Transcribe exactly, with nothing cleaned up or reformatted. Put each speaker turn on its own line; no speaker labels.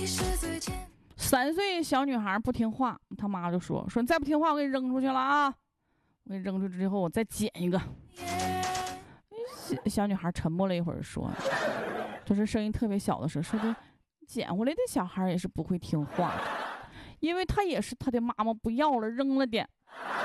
三岁小女孩不听话，他妈就说说你再不听话我给你扔出去了啊，我给你扔出去之后我再捡一个。小女孩沉默了一会儿说，就是声音特别小的时候说的，捡回来的小孩也是不会听话的，因为他也是他的妈妈不要了扔了点。